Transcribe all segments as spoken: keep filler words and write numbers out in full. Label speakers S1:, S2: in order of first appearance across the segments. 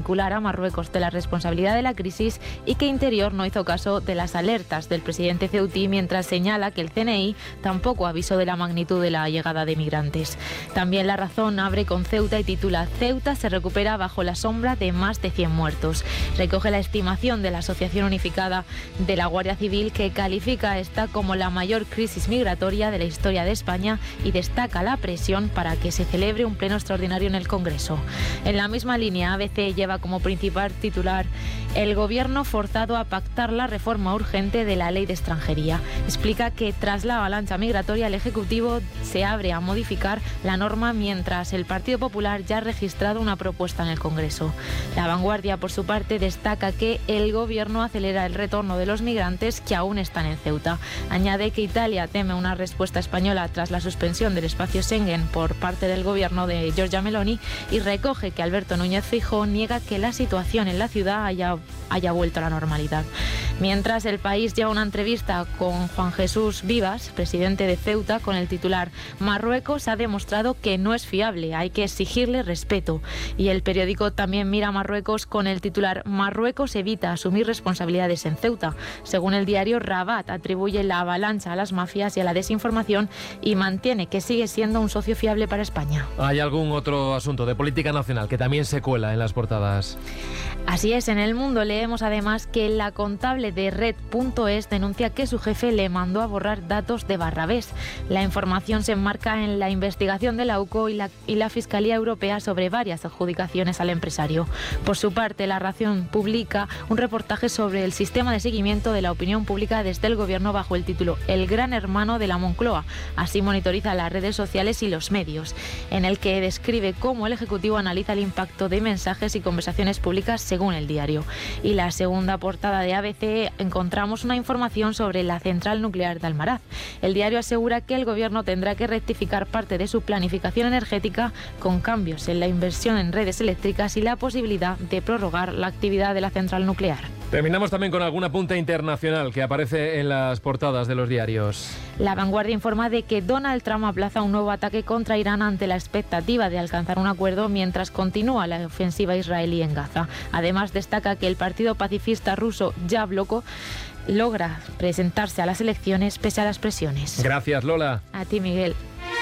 S1: desvincular a Marruecos de la responsabilidad de la crisis y que Interior no hizo caso de las alertas del presidente ceutí, mientras señala que el C N I tampoco avisó de la magnitud de la llegada de migrantes. También La Razón abre con Ceuta y titula: Ceuta se recupera bajo la sombra de más de cien muertos. Recoge la estimación de la Asociación Unificada de la Guardia Civil, que califica esta como la mayor crisis migratoria de la historia de España y destaca la presión para que se celebre un pleno extraordinario en el Congreso. En la misma línea, A B C lleva como principal titular: el Gobierno forzado a pactar la reforma urgente de la ley de extranjería. Explica que tras la avalancha migratoria el Ejecutivo se abre a modificar la norma, mientras el Partido Popular ya ha registrado una propuesta en el Congreso. La Vanguardia, por su parte, destaca que el Gobierno acelera el retorno de los migrantes que aún están en Ceuta. Añade que Italia teme una respuesta española tras la suspensión del espacio Schengen por parte del Gobierno de Giorgia Meloni, y recoge que Alberto Núñez Feijóo niega que la situación en la ciudad haya, haya vuelto a la normalidad. Mientras, El País lleva una entrevista con Juan Jesús Vivas, presidente de Ceuta, con el titular: Marruecos ha demostrado que no es fiable, hay que exigirle respeto. Y el periódico también mira a Marruecos con el titular: Marruecos evita asumir responsabilidades en Ceuta. Según el diario, Rabat atribuye la avalancha a las mafias y a la desinformación y mantiene que sigue siendo un socio fiable para España.
S2: ¿Hay algún otro asunto de política nacional que también se cuela en las portadas?
S1: Así es, en El Mundo leemos además que la contable de Red punto es denuncia que su jefe le mandó a borrar datos de Barrabés. La información se enmarca en la investigación de la U C O y la, y la Fiscalía Europea sobre varias adjudicaciones al empresario. Por su parte, La Razón publica un reportaje sobre el sistema de seguimiento de la opinión pública desde el Gobierno bajo el título El Gran Hermano de la Moncloa. Así monitoriza las redes sociales y los medios, en el que describe cómo el Ejecutivo analiza el impacto de mensajes y conversaciones públicas según el diario. Y la segunda portada de A B C encontramos una información sobre la central nuclear de Almaraz. El diario asegura que el Gobierno tendrá que rectificar parte de su planificación energética con cambios en la inversión en redes eléctricas y la posibilidad de prorrogar la actividad de la central nuclear.
S2: Terminamos también con alguna punta internacional que aparece en las portadas de los diarios.
S1: La Vanguardia informa de que Donald Trump aplaza un nuevo ataque contra Irán ante la expectativa de alcanzar un acuerdo mientras continúa la ofensiva israelí en Gaza. Además, destaca que el partido pacifista ruso Yabloko logra presentarse a las elecciones pese a las presiones.
S2: Gracias, Lola.
S1: A ti, Miguel.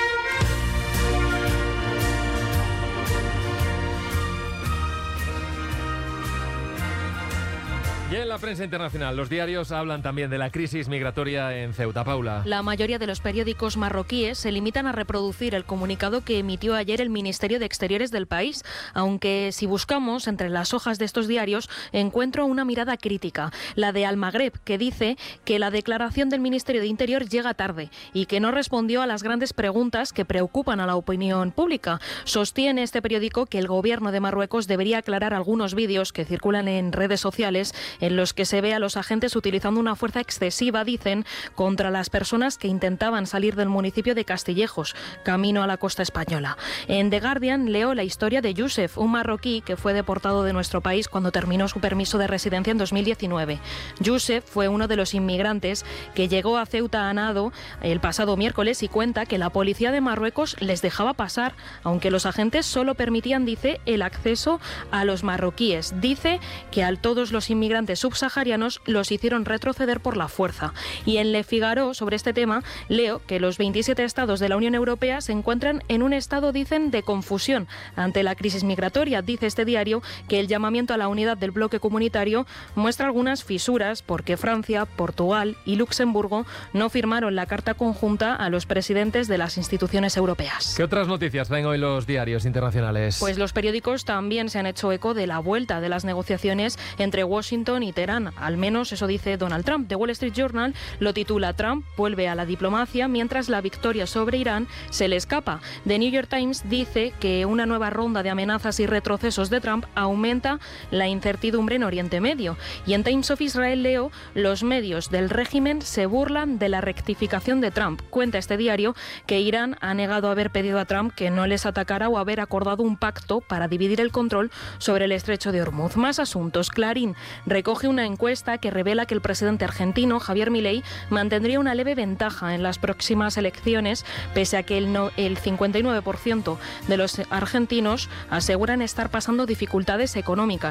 S2: Y en la prensa internacional, los diarios hablan también de la crisis migratoria en Ceuta. Paula.
S3: La mayoría de los periódicos marroquíes se limitan a reproducir el comunicado que emitió ayer el Ministerio de Exteriores del país, aunque si buscamos entre las hojas de estos diarios encuentro una mirada crítica, la de Al Magreb, que dice que la declaración del Ministerio de Interior llega tarde y que no respondió a las grandes preguntas que preocupan a la opinión pública. Sostiene este periódico que el gobierno de Marruecos debería aclarar algunos vídeos que circulan en redes sociales en los que se ve a los agentes utilizando una fuerza excesiva, dicen, contra las personas que intentaban salir del municipio de Castillejos, camino a la costa española. En The Guardian leo la historia de Youssef, un marroquí que fue deportado de nuestro país cuando terminó su permiso de residencia en dos mil diecinueve. Youssef fue uno de los inmigrantes que llegó a Ceuta a nado el pasado miércoles y cuenta que la policía de Marruecos les dejaba pasar, aunque los agentes solo permitían, dice, el acceso a los marroquíes. Dice que a todos los inmigrantes subsaharianos los hicieron retroceder por la fuerza. Y en Le Figaro, sobre este tema, leo que los veintisiete estados de la Unión Europea se encuentran en un estado, dicen, de confusión ante la crisis migratoria. Dice este diario que el llamamiento a la unidad del bloque comunitario muestra algunas fisuras porque Francia, Portugal y Luxemburgo no firmaron la carta conjunta a los presidentes de las instituciones europeas.
S2: ¿Qué otras noticias traen hoy los diarios internacionales?
S3: Pues los periódicos también se han hecho eco de la vuelta de las negociaciones entre Washington y Teherán. Al menos eso dice Donald Trump. The Wall Street Journal lo titula: Trump vuelve a la diplomacia mientras la victoria sobre Irán se le escapa. The New York Times dice que una nueva ronda de amenazas y retrocesos de Trump aumenta la incertidumbre en Oriente Medio. Y en Times of Israel leo: los medios del régimen se burlan de la rectificación de Trump. Cuenta este diario que Irán ha negado haber pedido a Trump que no les atacara o haber acordado un pacto para dividir el control sobre el estrecho de Hormuz. Más asuntos. Clarín recoge una encuesta que revela que el presidente argentino, Javier Milei, mantendría una leve ventaja en las próximas elecciones, pese a que el, no, el cincuenta y nueve por ciento de los argentinos aseguran estar pasando dificultades económicas.